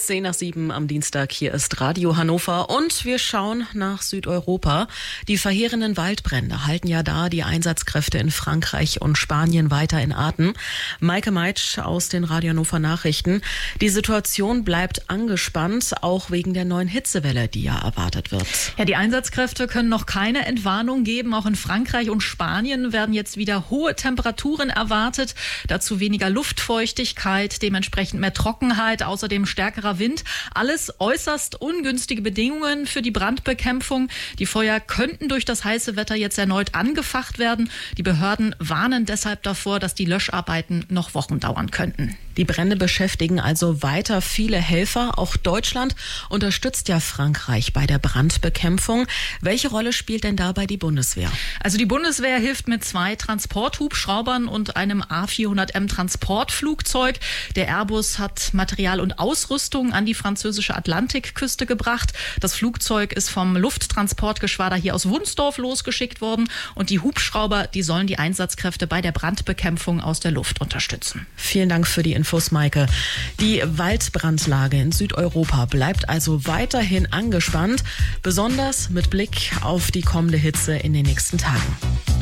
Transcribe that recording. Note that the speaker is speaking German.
10 nach 7 am Dienstag. Hier ist Radio Hannover und wir schauen nach Südeuropa. Die verheerenden Waldbrände halten ja da die Einsatzkräfte in Frankreich und Spanien weiter in Atem. Maike Meitsch aus den Radio Hannover Nachrichten. Die Situation bleibt angespannt, auch wegen der neuen Hitzewelle, die ja erwartet wird. Ja, die Einsatzkräfte können noch keine Entwarnung geben. Auch in Frankreich und Spanien werden jetzt wieder hohe Temperaturen erwartet. Dazu weniger Luftfeuchtigkeit, dementsprechend mehr Trockenheit, außerdem stärkerer Wind. Alles äußerst ungünstige Bedingungen für die Brandbekämpfung. Die Feuer könnten durch das heiße Wetter jetzt erneut angefacht werden. Die Behörden warnen deshalb davor, dass die Löscharbeiten noch Wochen dauern könnten. Die Brände beschäftigen also weiter viele Helfer. Auch Deutschland unterstützt ja Frankreich bei der Brandbekämpfung. Welche Rolle spielt denn dabei die Bundeswehr? Also die Bundeswehr hilft mit 2 Transporthubschraubern und einem A400M Transportflugzeug. Der Airbus hat Material und Ausrüstung an die französische Atlantikküste gebracht. Das Flugzeug ist vom Lufttransportgeschwader hier aus Wunsdorf losgeschickt worden. Und die Hubschrauber, die sollen die Einsatzkräfte bei der Brandbekämpfung aus der Luft unterstützen. Vielen Dank für die Infos, Maike. Die Waldbrandlage in Südeuropa bleibt also weiterhin angespannt, besonders mit Blick auf die kommende Hitze in den nächsten Tagen.